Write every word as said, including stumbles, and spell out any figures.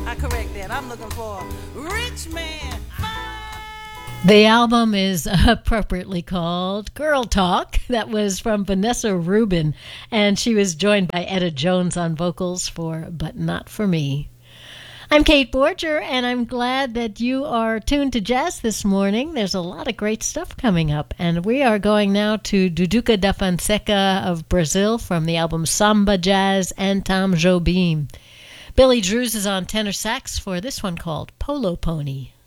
I correct that. I'm looking for Rich Man. The album is appropriately called Girl Talk. That was from Vanessa Rubin, and she was joined by Etta Jones on vocals for But Not For Me. I'm Kate Borger, and I'm glad that you are tuned to jazz this morning. There's a lot of great stuff coming up, and we are going now to Duduca da Fonseca of Brazil from the album Samba Jazz and Tom Jobim. Billy Drews is on tenor sax for this one called Polo Pony.